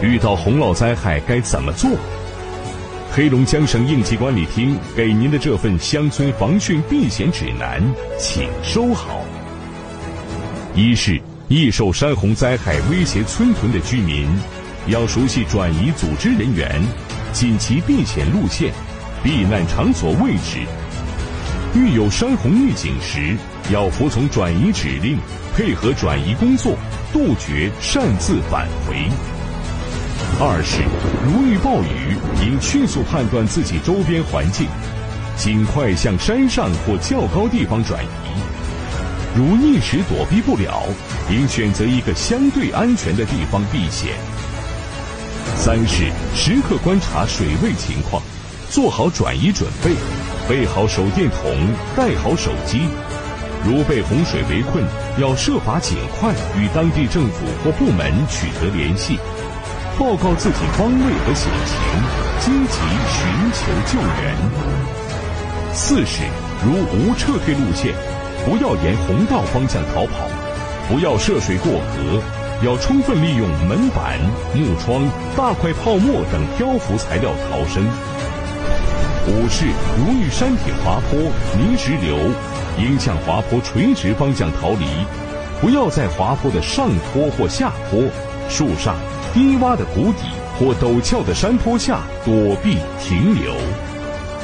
遇到洪涝灾害该怎么做？黑龙江省应急管理厅给您的这份乡村防汛避险指南，请收好。一是易受山洪灾害威胁村屯的居民，要熟悉转移组织人员、紧急避险路线、避难场所位置。遇有山洪预警时，要服从转移指令，配合转移工作，杜绝擅自返回。二是如遇暴雨，应迅速判断自己周边环境，尽快向山上或较高地方转移。如一时躲避不了，应选择一个相对安全的地方避险。三是时刻观察水位情况，做好转移准备，备好手电筒，带好手机。如被洪水围困，要设法尽快与当地政府或部门取得联系，报告自己方位和险情，积极寻求救援。四是如无撤退路线，不要沿洪道方向逃跑，不要涉水过河，要充分利用门板、木窗、大块泡沫等漂浮材料逃生。五是如遇山体滑坡、泥石流，应向滑坡垂直方向逃离，不要在滑坡的上坡或下坡、树上、低洼的谷底或陡峭的山坡下躲避停留。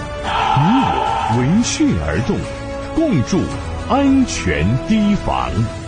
你我为汛而动，共筑安全堤防。